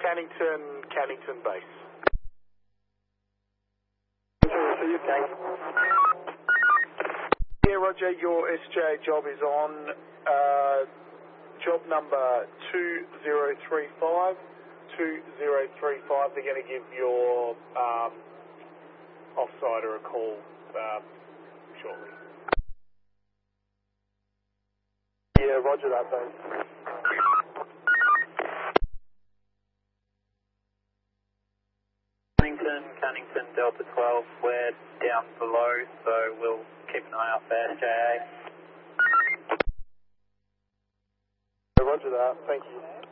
Cannington base. Yeah, Roger, your SJ job is on. Job number 2035. 2035. They're going to give your offsider a call shortly. Yeah, Roger that, base. Cannington Delta 12, we're down below, so we'll keep an eye out for SJA. Roger that, thank you.